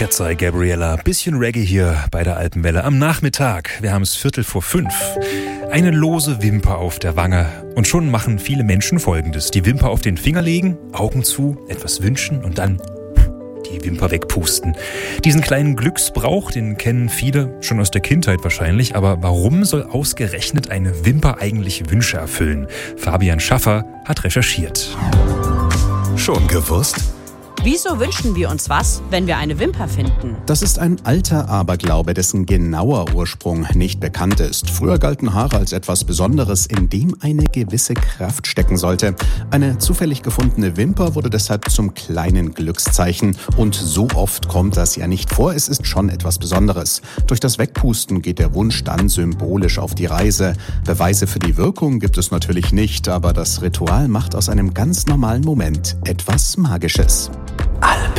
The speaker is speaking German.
Cat's Eye, Gabriella. Bisschen Reggae hier bei der Alpenwelle am Nachmittag. Wir haben es 4:45. Eine lose Wimper auf der Wange. Und schon machen viele Menschen Folgendes. Die Wimper auf den Finger legen, Augen zu, etwas wünschen und dann die Wimper wegpusten. Diesen kleinen Glücksbrauch, den kennen viele schon aus der Kindheit wahrscheinlich. Aber warum soll ausgerechnet eine Wimper eigentlich Wünsche erfüllen? Fabian Schaffer hat recherchiert. Schon gewusst? Wieso wünschen wir uns was, wenn wir eine Wimper finden? Das ist ein alter Aberglaube, dessen genauer Ursprung nicht bekannt ist. Früher galten Haare als etwas Besonderes, in dem eine gewisse Kraft stecken sollte. Eine zufällig gefundene Wimper wurde deshalb zum kleinen Glückszeichen. Und so oft kommt das ja nicht vor, es ist schon etwas Besonderes. Durch das Wegpusten geht der Wunsch dann symbolisch auf die Reise. Beweise für die Wirkung gibt es natürlich nicht, aber das Ritual macht aus einem ganz normalen Moment etwas Magisches. Alpenwelle.